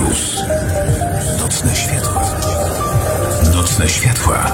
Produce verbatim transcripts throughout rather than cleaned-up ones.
Rus. Nocne światła. Nocne światła.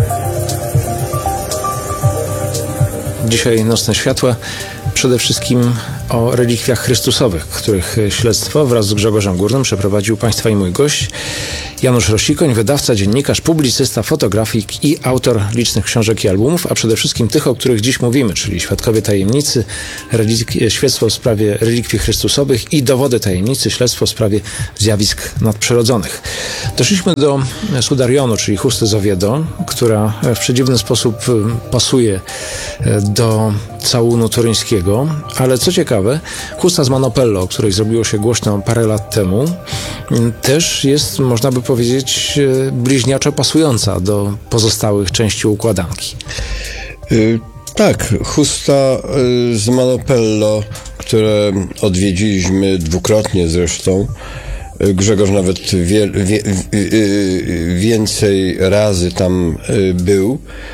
Dzisiaj Nocne Światła przede wszystkim o relikwiach chrystusowych, których śledztwo wraz z Grzegorzem Górnym przeprowadził Państwa i mój gość Janusz Rosikoń, wydawca, dziennikarz, publicysta, fotografik i autor licznych książek i albumów, a przede wszystkim tych, o których dziś mówimy, czyli Świadkowie Tajemnicy, relik- śledztwo w sprawie relikwii chrystusowych i Dowody Tajemnicy, śledztwo w sprawie zjawisk nadprzyrodzonych. Doszliśmy do Sudarionu, czyli chusty z Oviedo, która w przedziwny sposób pasuje do całunu toruńskiego, ale co ciekawe, chusta z Manopello, o której zrobiło się głośno parę lat temu, też jest, można by powiedzieć, bliźniaczo pasująca do pozostałych części układanki. Yy, tak, chusta yy, z Manopello, które odwiedziliśmy dwukrotnie zresztą. Yy, Grzegorz nawet wie, wie, yy, więcej razy tam yy, był.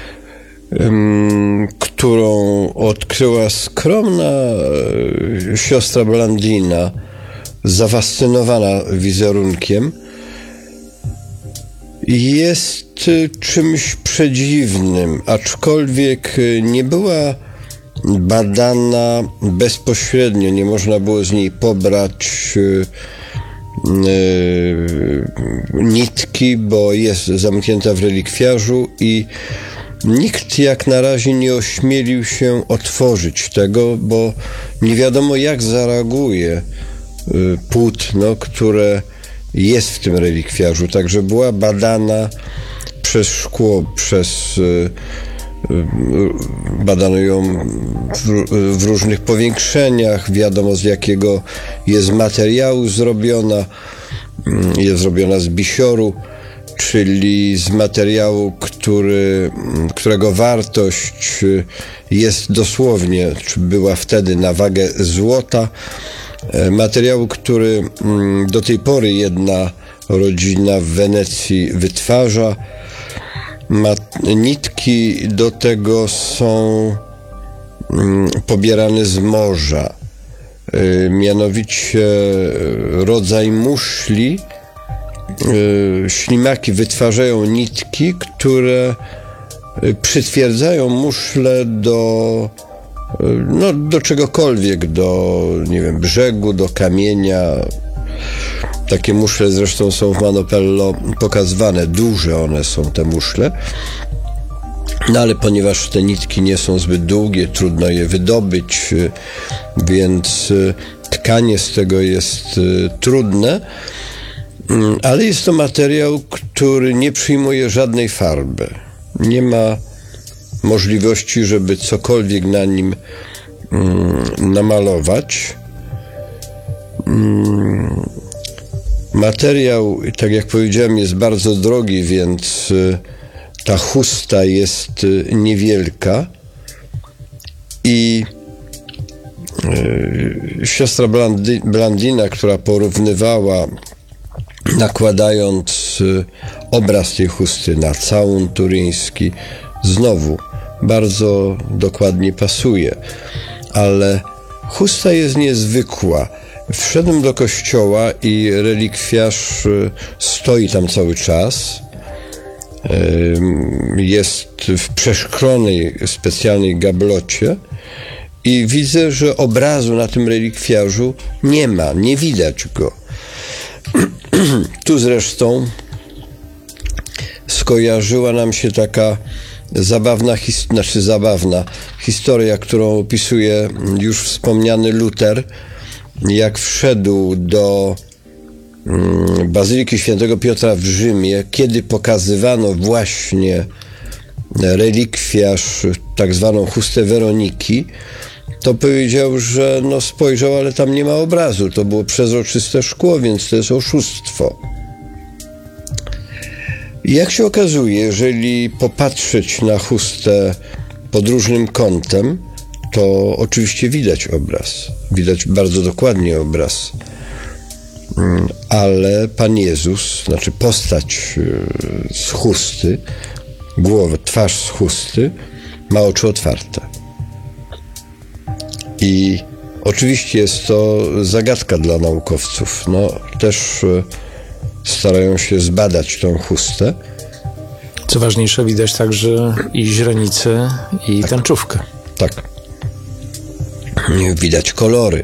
Którą odkryła skromna siostra Blandina, zafascynowana wizerunkiem. Jest czymś przedziwnym, aczkolwiek nie była badana bezpośrednio, nie można było z niej pobrać nitki, bo jest zamknięta w relikwiarzu i nikt jak na razie nie ośmielił się otworzyć tego, bo nie wiadomo, jak zareaguje płótno, które jest w tym relikwiarzu. Także była badana przez szkło, przez badano ją w, w różnych powiększeniach, wiadomo, z jakiego jest materiału zrobiona. Jest zrobiona z bisioru, czyli z materiału, który, którego wartość jest dosłownie, czy była wtedy na wagę złota. Materiału, który do tej pory jedna rodzina w Wenecji wytwarza. Nitki do tego są pobierane z morza. Mianowicie rodzaj muszli. Ślimaki wytwarzają nitki, które przytwierdzają muszle do, no, do czegokolwiek, do, nie wiem, brzegu, do kamienia. Takie muszle zresztą są w Manopello pokazywane, duże one są, te muszle. No ale ponieważ te nitki nie są zbyt długie, trudno je wydobyć, więc tkanie z tego jest trudne. Ale jest to materiał, który nie przyjmuje żadnej farby. Nie ma możliwości, żeby cokolwiek na nim mm, namalować. Mm, materiał, tak jak powiedziałem, jest bardzo drogi, więc y, ta chusta jest y, niewielka i y, siostra Blandi, Blandina, która porównywała, nakładając obraz tej chusty na całun turyński, znowu bardzo dokładnie pasuje. Ale chusta jest niezwykła. Wszedłem do kościoła i relikwiarz stoi tam cały czas. Jest w przeszklonej specjalnej gablocie i widzę, że obrazu na tym relikwiarzu nie ma, nie widać go. Tu zresztą skojarzyła nam się taka zabawna, his- znaczy zabawna historia, którą opisuje już wspomniany Luter, jak wszedł do mm, Bazyliki Świętego Piotra w Rzymie, kiedy pokazywano właśnie relikwiarz, tak zwaną chustę Weroniki, to powiedział, że no spojrzał, ale tam nie ma obrazu. To było przezroczyste szkło, więc to jest oszustwo. I jak się okazuje, jeżeli popatrzeć na chustę pod różnym kątem, to oczywiście widać obraz. Widać bardzo dokładnie obraz. Ale Pan Jezus, znaczy postać z chusty, głowę, twarz z chusty, ma oczy otwarte. I Oczywiście jest to zagadka dla naukowców. No, też y, starają się zbadać tą chustę. Co ważniejsze, widać także i źrenicę, i tak. tęczówkę. Tak. Widać kolory.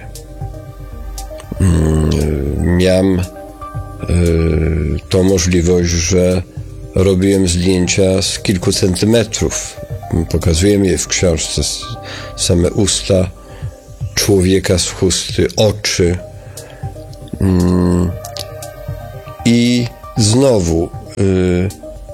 Miałem y, tą możliwość, że robiłem zdjęcia z kilku centymetrów. Pokazujemy je w książce. Same usta człowieka z chusty, oczy. Mm. I znowu y,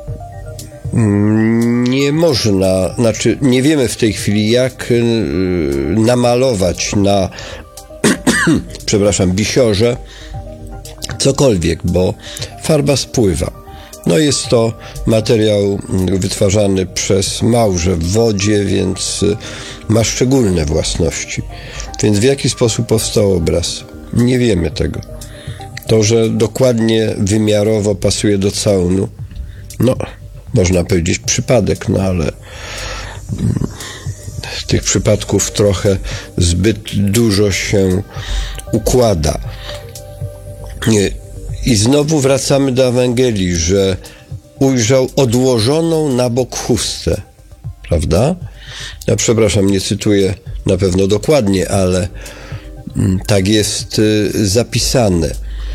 nie można, znaczy nie wiemy w tej chwili, jak y, namalować na przepraszam, bisiorze cokolwiek, bo farba spływa. No jest to materiał wytwarzany przez małże w wodzie, więc ma szczególne własności. Więc w jaki sposób powstał obraz? Nie wiemy tego. To, że dokładnie wymiarowo pasuje do całunu, no, można powiedzieć przypadek, no ale tych przypadków trochę zbyt dużo się układa. I znowu wracamy do Ewangelii, że ujrzał odłożoną na bok chustę, prawda? Ja przepraszam, nie cytuję na pewno dokładnie, ale tak jest zapisane.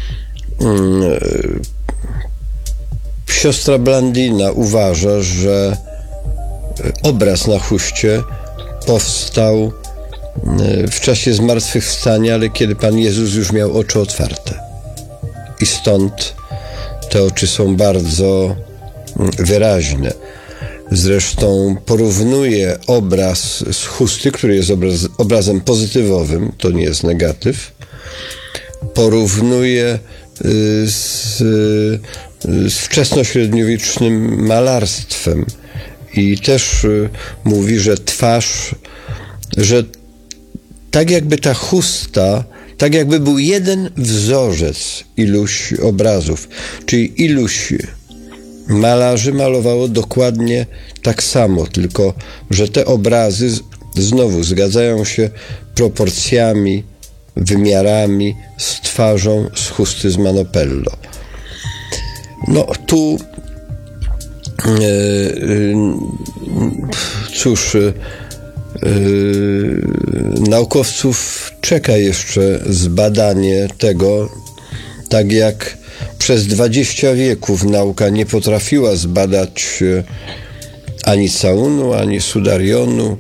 Siostra Blandina uważa, że obraz na chuście powstał w czasie zmartwychwstania, ale kiedy Pan Jezus już miał oczy otwarte. I stąd te oczy są bardzo wyraźne. Zresztą porównuje obraz z chusty, który jest obraz, obrazem pozytywowym, to nie jest negatyw. Porównuje z, z wczesnośredniowiecznym malarstwem i też mówi, że twarz, że tak jakby ta chusta, tak jakby był jeden wzorzec iluś obrazów, czyli iluś malarzy malowało dokładnie tak samo, tylko że te obrazy znowu zgadzają się proporcjami, wymiarami z twarzą z chusty z Manopello. No tu yy, cóż, yy, naukowców czeka jeszcze zbadanie tego, tak jak przez dwadzieścia wieków nauka nie potrafiła zbadać ani całunu, ani sudarionu,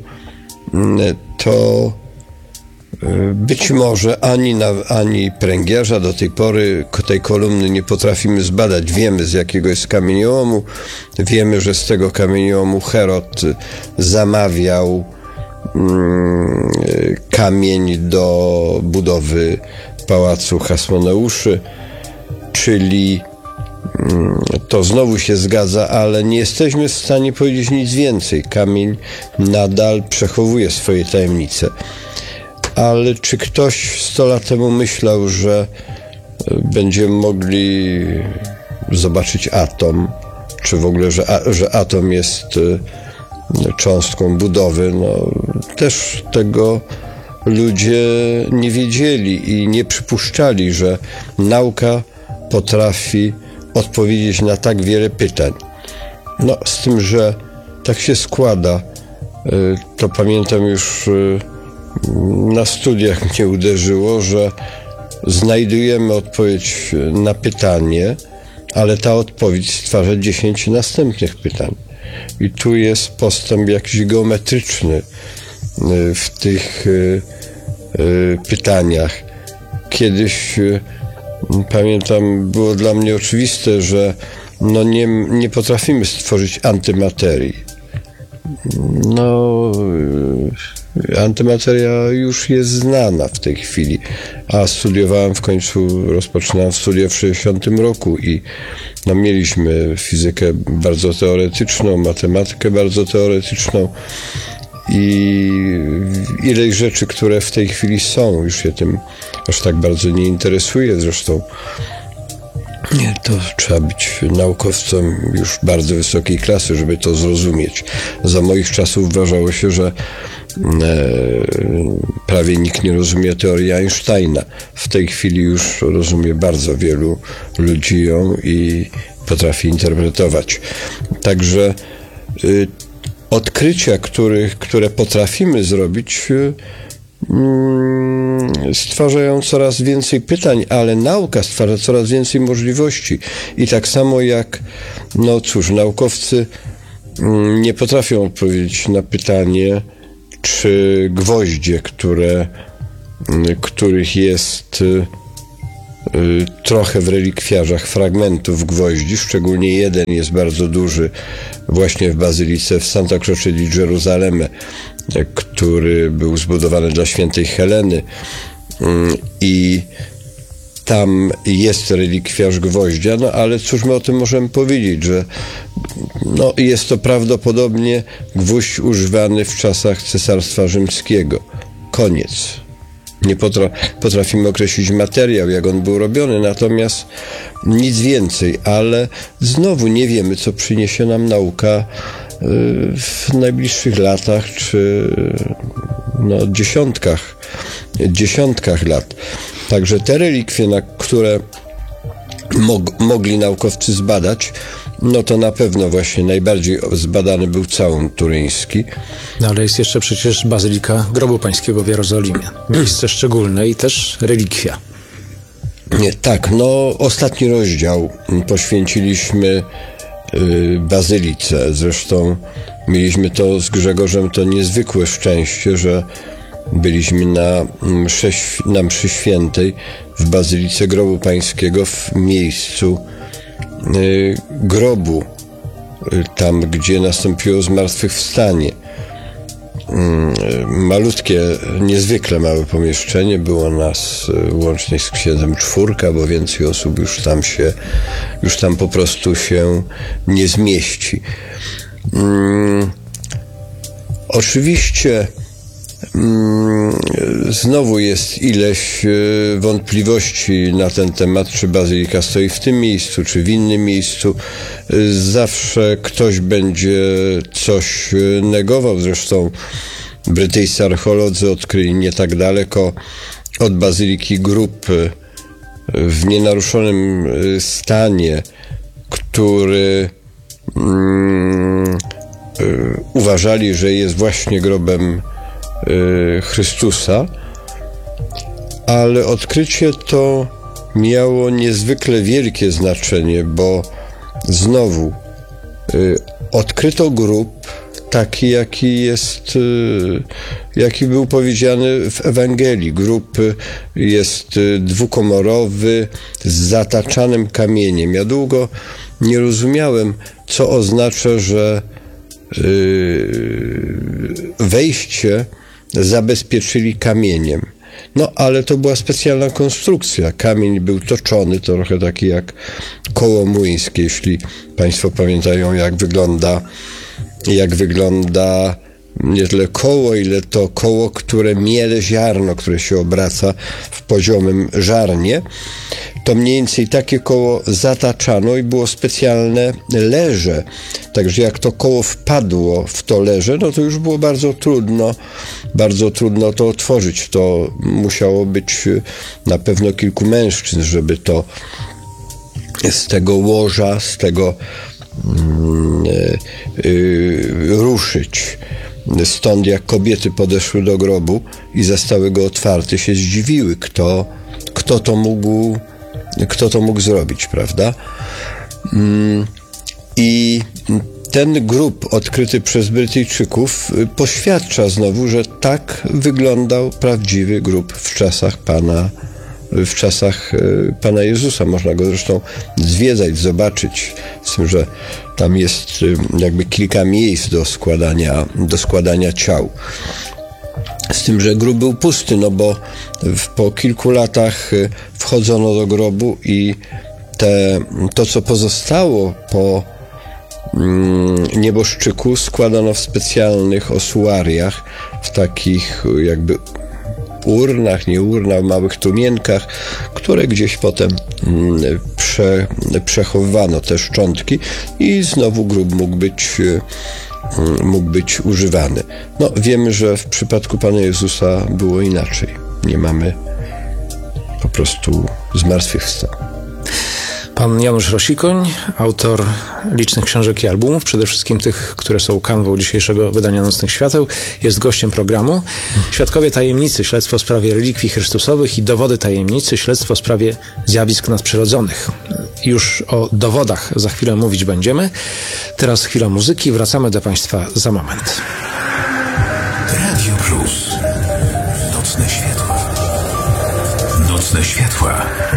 to być może ani, na, ani pręgierza do tej pory tej kolumny nie potrafimy zbadać. Wiemy, z jakiego jest kamieniołomu. Wiemy, że z tego kamieniołomu Herod zamawiał mm, kamień do budowy pałacu Hasmoneuszy, czyli mm, to znowu się zgadza, ale nie jesteśmy w stanie powiedzieć nic więcej. Kamień nadal przechowuje swoje tajemnice. Ale czy ktoś sto lat temu myślał, że będziemy mogli zobaczyć atom, czy w ogóle, że, a, że atom jest cząstką budowy? No, też tego ludzie nie wiedzieli i nie przypuszczali, że nauka potrafi odpowiedzieć na tak wiele pytań. No, z tym, że tak się składa, to pamiętam już na studiach mnie uderzyło, że znajdujemy odpowiedź na pytanie, ale ta odpowiedź stwarza dziesięć następnych pytań. I tu jest postęp jakiś geometryczny w tych pytaniach. Kiedyś, pamiętam, było dla mnie oczywiste, że no nie, nie potrafimy stworzyć antymaterii. No, antymateria już jest znana w tej chwili, a studiowałem w końcu, rozpoczynałem studia w sześćdziesiątym roku i no, mieliśmy fizykę bardzo teoretyczną, matematykę bardzo teoretyczną i ileś rzeczy, które w tej chwili są, już się tym aż tak bardzo nie interesuje. Zresztą nie, to trzeba być naukowcem już bardzo wysokiej klasy, żeby to zrozumieć. Za moich czasów uważało się, że prawie nikt nie rozumie teorii Einsteina. W tej chwili już rozumie bardzo wielu ludzi ją i potrafi interpretować. Także odkrycia, których, które potrafimy zrobić, stwarzają coraz więcej pytań, ale nauka stwarza coraz więcej możliwości. I tak samo jak, no cóż, naukowcy nie potrafią odpowiedzieć na pytanie, czy gwoździe, które, których jest trochę w relikwiarzach fragmentów gwoździ, szczególnie jeden jest bardzo duży właśnie w bazylice w Santa Croce di Gerusalemme, który był zbudowany dla świętej Heleny, i tam jest relikwiarz gwoździa, no ale cóż my o tym możemy powiedzieć, że no, jest to prawdopodobnie gwóźdź używany w czasach Cesarstwa Rzymskiego. Koniec. Nie potra- potrafimy określić materiał, jak on był robiony, natomiast nic więcej, ale znowu nie wiemy, co przyniesie nam nauka w najbliższych latach, czy no, dziesiątkach, dziesiątkach lat. Także te relikwie, na które mog- mogli naukowcy zbadać, no to na pewno właśnie najbardziej zbadany był całun turyński. No ale jest jeszcze przecież Bazylika Grobu Pańskiego w Jerozolimie. Miejsce szczególne i też relikwia. Nie, tak, no ostatni rozdział poświęciliśmy y, Bazylice. Zresztą mieliśmy to z Grzegorzem to niezwykłe szczęście, że byliśmy na mszy, na mszy świętej w Bazylice Grobu Pańskiego w miejscu y, grobu, y, tam gdzie nastąpiło zmartwychwstanie. Y, malutkie, niezwykle małe pomieszczenie, było nas y, łącznie z księdzem czwórka, bo więcej osób już tam się, już tam po prostu się nie zmieści. Y, oczywiście znowu jest ileś wątpliwości na ten temat, czy bazylika stoi w tym miejscu, czy w innym miejscu. Zawsze ktoś będzie coś negował. Zresztą brytyjscy archeolodzy odkryli nie tak daleko od bazyliki grób w nienaruszonym stanie, który um, uważali, że jest właśnie grobem Chrystusa, ale odkrycie to miało niezwykle wielkie znaczenie, bo znowu y, odkryto grób taki, jaki jest, y, jaki był powiedziany w Ewangelii. Grób jest y, dwukomorowy z zataczanym kamieniem. Ja długo nie rozumiałem, co oznacza, że y, wejście zabezpieczyli kamieniem. No, ale to była specjalna konstrukcja. Kamień był toczony, to trochę taki jak koło młyńskie, jeśli Państwo pamiętają, jak wygląda, jak wygląda nie tyle koło, ile to koło, które miele ziarno, które się obraca w poziomym żarnie. To mniej więcej takie koło zataczano i było specjalne leże. Także jak to koło wpadło w to leże, no to już było bardzo trudno, bardzo trudno to otworzyć. To musiało być na pewno kilku mężczyzn, żeby to z tego łoża, z tego yy, yy, ruszyć. Stąd jak kobiety podeszły do grobu i zastały go otwarty, się zdziwiły, kto, kto to mógł kto to mógł zrobić, prawda? I ten grób odkryty przez Brytyjczyków poświadcza znowu, że tak wyglądał prawdziwy grób w czasach Pana, w czasach Pana Jezusa. Można go zresztą zwiedzać, zobaczyć, z tym, że tam jest jakby kilka miejsc do składania, do składania ciał. Z tym, że grób był pusty, no bo w, po kilku latach wchodzono do grobu i te, to, co pozostało po mm, nieboszczyku, składano w specjalnych osuariach, w takich jakby urnach, nie urnach, w małych trumienkach, które gdzieś potem prze, przechowywano te szczątki i znowu grób mógł być, mógł być używany. No, wiemy, że w przypadku Pana Jezusa było inaczej. Nie mamy, po prostu zmartwychwstał. Pan Janusz Rosikoń, autor licznych książek i albumów, przede wszystkim tych, które są kanwą dzisiejszego wydania Nocnych Świateł, jest gościem programu. Świadkowie tajemnicy, śledztwo w sprawie relikwii chrystusowych i dowody tajemnicy, śledztwo w sprawie zjawisk nadprzyrodzonych. Już o dowodach za chwilę mówić będziemy. Teraz chwila muzyki, wracamy do Państwa za moment. Radio Plus. Nocne światła. Nocne światła.